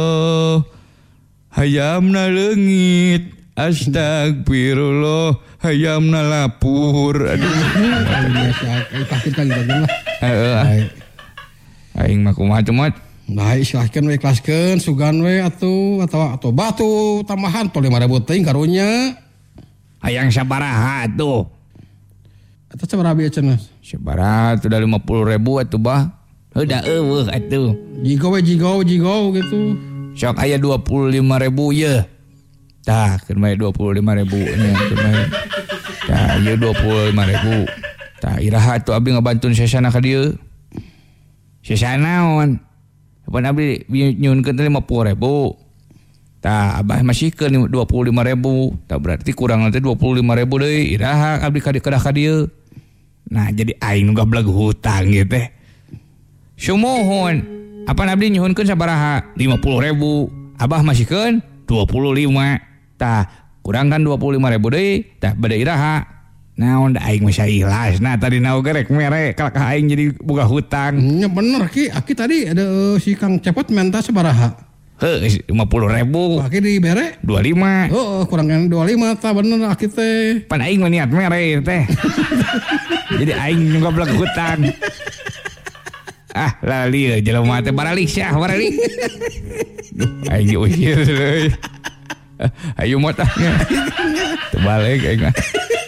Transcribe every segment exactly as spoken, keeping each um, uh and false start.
hayamna leungit. Astagfirullah, hayamna lapur. Aduh. Ikhlaskeun kali bageun lah. Heeh. Aing mah kumaha teh mot? Nah, ikhlaskeun we ikhlaskeun sugan we atuh atawa atuh batu tambahan tol lima ribu teuing karunya. Hayang sabaraha tuh? Eta sabaraha bieu cenah? Sabaraha tuh udah lima puluh ribu atuh bah. Heuda eueuh atuh. Jigo we jigo jigo gitu. Sok aya dua puluh lima ribu ye. Tah, keur mah dua puluh lima ribu nya keur mah. Tah, ieu dua puluh lima ribu. Tah, iraha atuh abdi ngabantuin sesana ka dieu. Sesana naon? Pan abdi nyuhunkeun teh lima puluh ribu. Tah, abah masihkeun dua puluh lima ribu. Tah berarti kurang nanti dua puluh lima ribu deui. Iraha abdi ka kedah ka dieu. Nah, jadi aing nu gablag hutang ieu teh. Sumohon. Apa abdi nyuhunkeun sabaraha? lima puluh ribu. Abah masihkeun dua puluh lima. Tah, kurang kan dua puluh lima ribu deui. Tah bade iraha. Naon da aing mah ikhlas. Nah, tadi naon gerek mere kalakah aing jadi boga hutang. Nya bener ki, aki tadi ada uh, si Kang Cepot minta sabaraha? Heuh, lima puluh ribu. Aki dibere? dua puluh lima. Oh, kurang dua puluh lima tah bener aki teh. Pan aing mah niat mere teh. Jadi aing ngablak hutang. Ah, lali jelema teh baralik syah, baralik. Aing diusir deui. Ayo mot ah. Terbalik aing mah.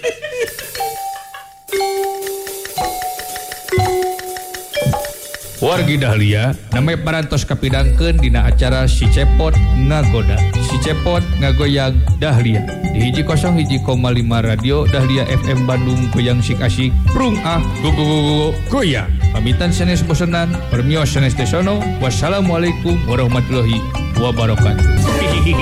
Wargi Dahlia namanya parantos kapidangkeun dina acara Si Cepot Ngagoda. Si Cepot ngagoyang Dahlia di hiji kosong hiji koma lima radio Dahlia F M Bandung goyang sik asik prung ah go go go go goyang. Pamitan sanes bosenan permios sanes teh sono. Wassalamualaikum warahmatullahi wabarakatuh.